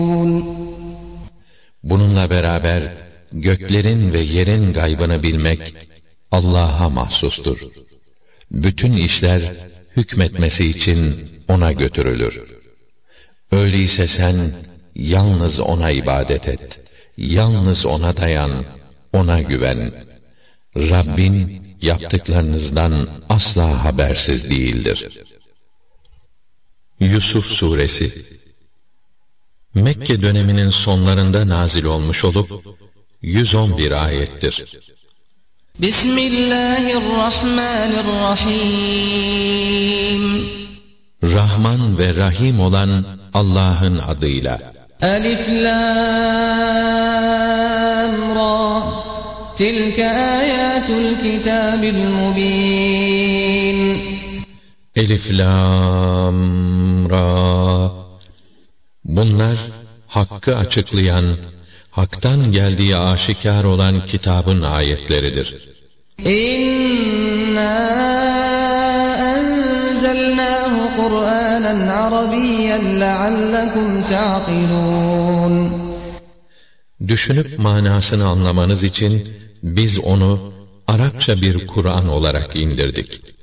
Bununla beraber göklerin ve yerin gaybını bilmek Allah'a mahsustur. Bütün işler hükmetmesi için O'na götürülür. Öyleyse sen yalnız O'na ibadet et. Yalnız O'na dayan, O'na güven. Rabbin yaptıklarınızdan asla habersiz değildir. Yusuf Suresi Mekke döneminin sonlarında nazil olmuş olup 111 ayettir. Bismillahirrahmanirrahim. Rahman ve Rahim olan Allah'ın adıyla. Elif Lam Ra. Tilke ayatul kitabil mubin. Elif Lam Ra. Bunlar hakkı açıklayan, haktan geldiği aşikar olan kitabın ayetleridir. İnna enzelnahu Kur'anen Arabiyyen leallekum ta'qilun. Düşünüp manasını anlamanız için biz onu Arapça bir Kur'an olarak indirdik.